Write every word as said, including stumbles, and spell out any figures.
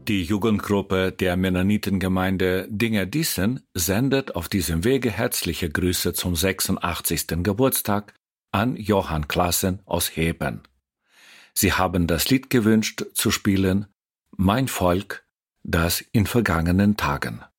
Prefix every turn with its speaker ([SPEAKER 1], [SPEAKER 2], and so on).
[SPEAKER 1] Die Jugendgruppe der Mennonitengemeinde Dingerdießen sendet auf diesem Wege herzliche Grüße zum sechsundachtzigsten Geburtstag an Johann Klassen aus Heben. Sie haben das Lied gewünscht zu spielen »Mein Volk, das in vergangenen Tagen«.